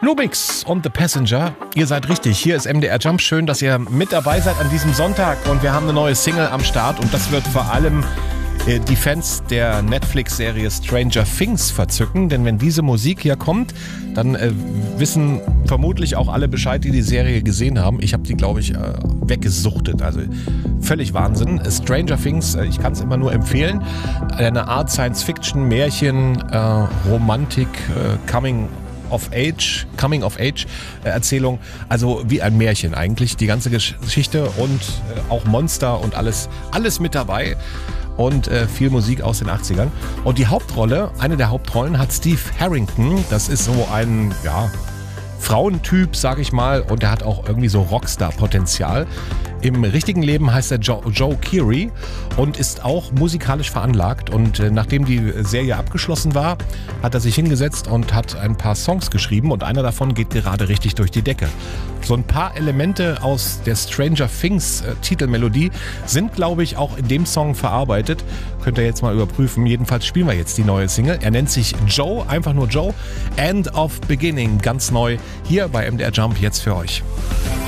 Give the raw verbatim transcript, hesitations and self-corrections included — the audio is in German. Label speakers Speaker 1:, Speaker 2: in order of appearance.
Speaker 1: Lubix und The Passenger, ihr seid richtig, hier ist M D R Jump. Schön, dass ihr mit dabei seid an diesem Sonntag und wir haben eine neue Single am Start und das wird vor allem äh, die Fans der Netflix-Serie Stranger Things verzücken, denn wenn diese Musik hier kommt, dann äh, wissen vermutlich auch alle Bescheid, die die Serie gesehen haben. Ich habe die, glaube ich, äh, weggesuchtet, also völlig Wahnsinn. Stranger Things, äh, ich kann es immer nur empfehlen, eine Art Science-Fiction, Märchen, äh, Romantik, äh, Coming of Age, Coming of Age äh, Erzählung, also wie ein Märchen eigentlich, die ganze Geschichte und äh, auch Monster und alles, alles mit dabei und äh, viel Musik aus den achtzigern. Und die Hauptrolle, eine der Hauptrollen hat Steve Harrington, das ist so ein, ja, Frauentyp, sag ich mal, und er hat auch irgendwie so Rockstar-Potenzial. Im richtigen Leben heißt er Joe, Joe Keery und ist auch musikalisch veranlagt. Und äh, nachdem die Serie abgeschlossen war, hat er sich hingesetzt und hat ein paar Songs geschrieben und einer davon geht gerade richtig durch die Decke. So ein paar Elemente aus der Stranger Things äh, Titelmelodie sind, glaube ich, auch in dem Song verarbeitet. Könnt ihr jetzt mal überprüfen. Jedenfalls spielen wir jetzt die neue Single. Er nennt sich Joe, einfach nur Joe. End of Beginning, ganz neu hier bei M D R Jump jetzt für euch.